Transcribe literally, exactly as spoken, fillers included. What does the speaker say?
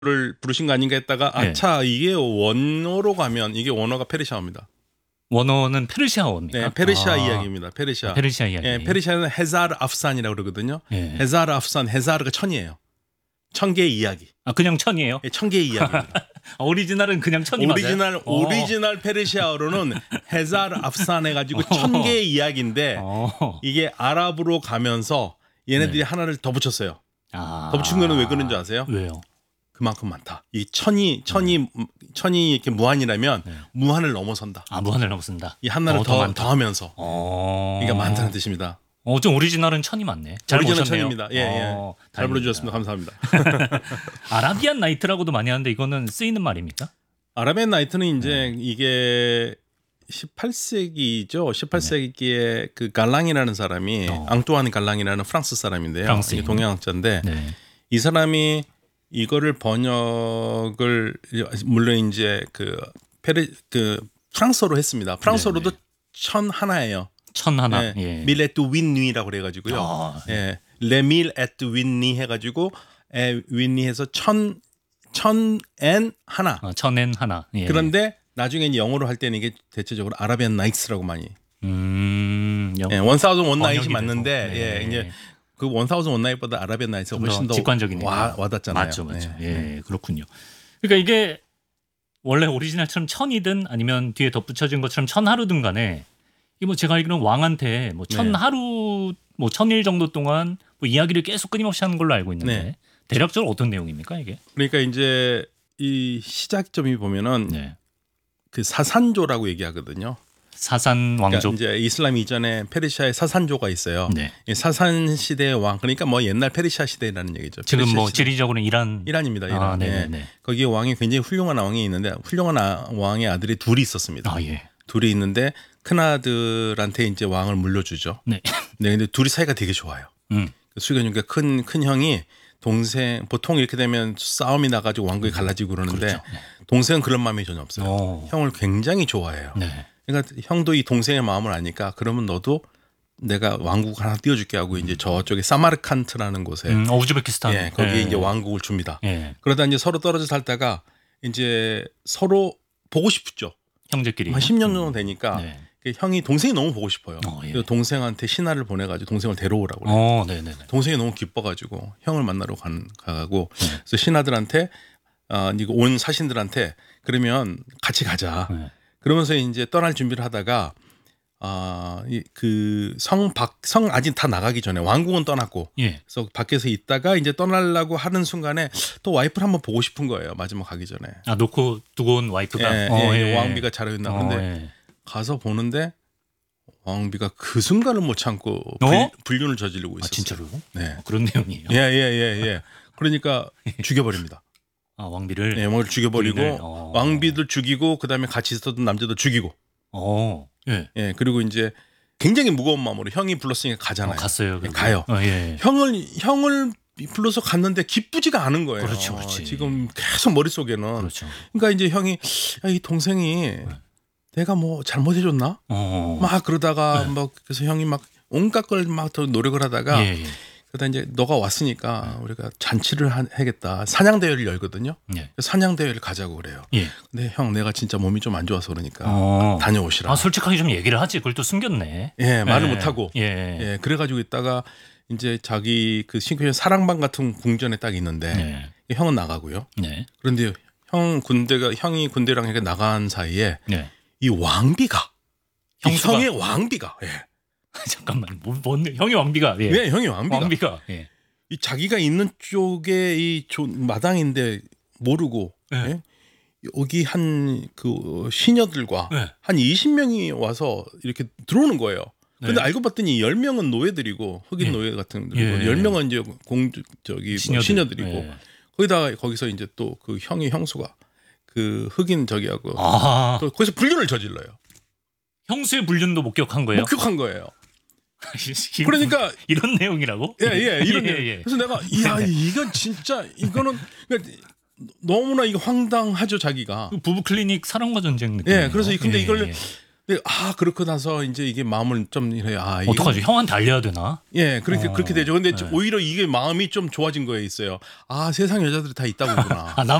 를 부르신 거 아닌가 했다가 네. 아차 이게 원어로 가면 이게 원어가 페르시아어입니다. 원어는 페르시아어입니까? 네, 페르시아 아, 이야기입니다. 페르시아. 아, 페르시아 이야기. 예, 페르시아는 헤자르 아프산이라고 그러거든요. 예. 헤자르 아프산, 헤자르가 천이에요. 천 개의 이야기. 아 그냥 천이에요? 예, 천 개의 이야기입니다. 아, 오리지널은 그냥 천이 오리지널 맞아요? 오리지널 페르시아어로는 헤자르 아프산 해가지고 천 개의 이야기인데 어. 이게 아랍으로 가면서 얘네들이 네. 하나를 더 붙였어요. 아. 더 붙인 거는 왜 그런 줄 아세요? 왜요? 그만큼 많다. 이 천이 천이 천이 이렇게 무한이라면 네. 무한을 넘어선다. 아 무한을 넘습니다. 이 하나를 어, 더, 많다. 더 하면서 어. 이게 많다는 뜻입니다. 어, 좀 오리지널은 천이 맞네. 잘 오리지널 보셨네요. 천입니다. 예, 예. 어, 잘 다행입니다. 불러주셨습니다. 감사합니다. 아라비안 나이트라고도 많이 하는데 이거는 쓰이는 말입니까? 아라비안 나이트는 이제 이게 십팔 세기죠. 십팔 세기에 그 갈랑이라는 사람이 어. 앙뚜안 갈랑이라는 프랑스 사람인데요. 프랑스인. 이게 동양학자인데 네. 이 사람이 이거를 번역을 물론 이제 그 페르 그 프랑스어로 했습니다. 프랑스어로도 네, 네. 천 하나예요. 천 하나. 네. 예. 밀 에트 윈니라고 그래가지고요. 아, 예, 레밀 에트 윈니 해가지고 에, 윈니 해서 천 천엔 하나. 어, 천엔 하나. 예. 그런데 나중에 영어로 할 때는 이게 대체적으로 아라비안 나이츠라고 많이. 음. 영... 예, 원사우즌 원나잇이 번역이 맞는데 되고. 네. 예, 이제 그 원사우즌 원나잇보다 아라비안 나이츠가 좀 더 훨씬 더 직관적이네요. 와, 와닿잖아요. 맞죠, 맞죠. 예. 예, 그렇군요. 그러니까 이게 원래 오리지널처럼 천이든 아니면 뒤에 덧붙여진 것처럼 천하루든 간에 이게 뭐 제가 알기로는 왕한테 뭐 네. 천하루 뭐 천일 정도 동안 뭐 이야기를 계속 끊임없이 하는 걸로 알고 있는데 네. 대략적으로 어떤 내용입니까 이게? 그러니까 이제 이 시작점이 보면은 네. 그 사산조라고 얘기하거든요. 사산 그러니까 왕족. 이제 이슬람 이전에 페르시아에 사산조가 있어요. 네. 이 사산 시대의 왕 그러니까 뭐 옛날 페르시아 시대라는 얘기죠. 지금 페르시아 뭐 시대. 지리적으로는 이란. 이란입니다. 이란. 아, 예. 네네네. 거기에 왕이 굉장히 훌륭한 왕이 있는데 훌륭한 아- 왕의 아들이 둘이 있었습니다. 아 예. 둘이 있는데 큰 아들한테 이제 왕을 물려주죠. 네. 네, 근데 둘이 사이가 되게 좋아요. 음. 수견이가 큰, 큰 형이 동생 보통 이렇게 되면 싸움이 나가지고 왕국이 갈라지고 그러는데 그렇죠. 네. 동생은 그런 마음이 전혀 없어요. 오. 형을 굉장히 좋아해요. 네. 그러니까 형도 이 동생의 마음을 아니까 그러면 너도 내가 왕국 하나 띄워줄게 하고 이제 저쪽에 사마르칸트라는 곳에 음, 어, 우즈베키스탄. 예, 거기에 예. 이제 왕국을 줍니다. 예. 그러다 이제 서로 떨어져 살다가 이제 서로 보고 싶죠. 형제끼리. 한 십 년 정도 되니까 네. 그 형이 동생이 너무 보고 싶어요. 어, 예. 그래서 동생한테 신하를 보내가지고 동생을 데려오라고 그래요. 어, 네, 네, 네. 동생이 너무 기뻐가지고 형을 만나러 간, 가고 네. 그래서 신하들한테 아, 이거 온 사신들한테 그러면 같이 가자. 네. 그러면서 이제 떠날 준비를 하다가 아, 그 성 밖 성 아직 다 나가기 전에 왕궁은 떠났고 예. 그래서 밖에서 있다가 이제 떠나려고 하는 순간에 또 와이프를 한번 보고 싶은 거예요. 마지막 가기 전에. 아 놓고 두고 온 와이프가. 예, 어, 예, 왕비가 자려있나. 근데 어, 예. 가서 보는데 왕비가 그 순간을 못 참고 어? 불, 불륜을 저지르고 아 있었어요. 진짜로? 네. 어, 그런 내용이에요. 예, 예, 예, 예. 그러니까 죽여버립니다. 아 왕비를. 예, 왕비를 죽여버리고 부인을, 어. 왕비들 죽이고 그다음에 같이 있었던 남자도 죽이고. 어. 예. 예, 그리고 이제 굉장히 무거운 마음으로 형이 불렀으니까 가잖아요. 어, 갔어요. 예, 그리고. 가요. 어, 예. 형을 형을 불러서 갔는데 기쁘지가 않은 거예요. 그렇죠, 그렇지. 지금 계속 머릿속에는. 그렇죠. 그러니까 이제 형이 야, 이 동생이 내가 뭐 잘못해줬나? 어. 막 그러다가 막 그래서 형이 막 온갖 걸 막 더 노력을 하다가 예, 예. 그러다 이제 너가 왔으니까 우리가 잔치를 하- 해야겠다. 사냥 대회를 열거든요. 예. 사냥 대회를 가자고 그래요. 예. 근데 형 내가 진짜 몸이 좀 안 좋아서 그러니까 어. 다녀오시라. 아 솔직하게 좀 얘기를 하지. 그걸 또 숨겼네. 예, 말을 예. 못 하고. 예. 예, 그래가지고 있다가 이제 자기 그 신규현 사랑방 같은 궁전에 딱 있는데 네. 형은 나가고요. 네. 그런데 형 군대가 형이 군대랑 이렇게 나간 사이에 네. 이 왕비가 이 형수가? 형의 왕비가 예. 잠깐만. 뭐, 뭔 형의 왕비가. 예. 왜 형의 왕비가, 왕비가. 예. 이 자기가 있는 쪽에 이 조- 마당인데 모르고 네. 예? 여기 한 그 시녀들과 네. 한 이십 명이 와서 이렇게 들어오는 거예요. 근데 네. 알고 봤더니 열 명은 노예들이고 흑인 예. 노예 같은 분들이고 예. 열 명은 이제 공주 저기 뭐 시녀들. 시녀들이고 예. 거기다가 거기서 이제 또 그 형의 형수가 그 흑인 저기하고 아. 또 거기서 불륜을 저질러요. 형수의 불륜도 목격한 거예요. 목격한 거예요. 이- 그러니까 이런 내용이라고? 예, 예, 이런 예, 예, 예. 그래서 내가 야, 이건 진짜 이거는 그러니까 너무나 이거 황당하죠, 자기가. 부부 클리닉 사랑과 전쟁 느낌. 예, 그래서 이- 근데 이걸 근데 아 그렇고 나서 이제 이게 마음을 좀 이래 아 이게 어떡하지? 형한테 알려야 되나? 예 그렇게 어, 그렇게 되죠. 근데 네. 오히려 이게 마음이 좀 좋아진 거에 있어요. 아 세상 여자들이 다 있다고구나. 아,